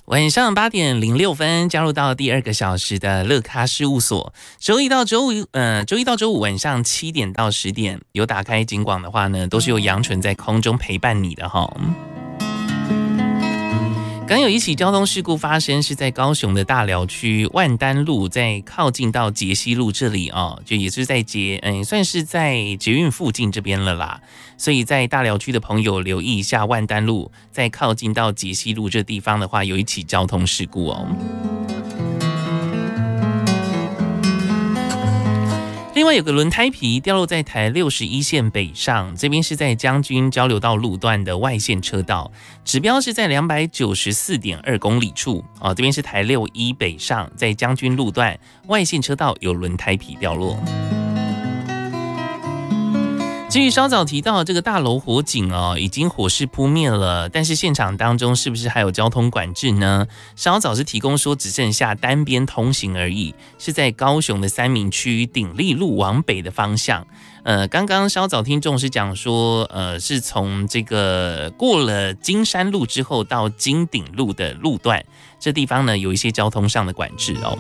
晚上8:06，加入到第2个小时的乐咖事务所。周一到周五晚上7点到10点，有打开警广的话呢，都是由杨纯在空中陪伴你的哈。刚有一起交通事故发生，是在高雄的大寮区万丹路，在靠近到捷西路这里哦，就也是在算是在捷运附近这边了啦。所以在大寮区的朋友留意一下万丹路，在靠近到捷西路这地方的话，有一起交通事故哦。另外有个轮胎皮掉落在台61线北上，这边是在将军交流道路段的外线车道，指标是在294.2公里处哦。这边是台61北上，在将军路段外线车道有轮胎皮掉落。至于稍早提到这个大楼火警哦，已经火势扑灭了，但是现场当中是不是还有交通管制呢？稍早是提供说只剩下单边通行而已，是在高雄的三民区鼎立路往北的方向。刚刚稍早听众是讲说，是从这个过了金山路之后到金鼎路的路段，这地方呢有一些交通上的管制哦。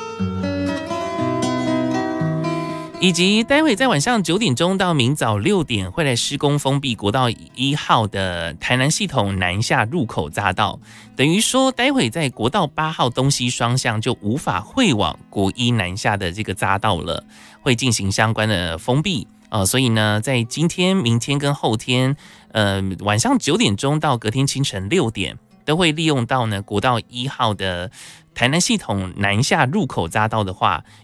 以及待会在晚上9点钟到明早6点会来施工封闭国道1号的台南系统南下入口匝道，等于说待会在国道8号东西双向就无法会往国1南下的这个匝道了，会进行相关的封闭。所以呢，在今天、明天跟后天，晚上9点钟到隔天清晨6点，都会利用到呢国道1号的台南系统南下入口匝道的话，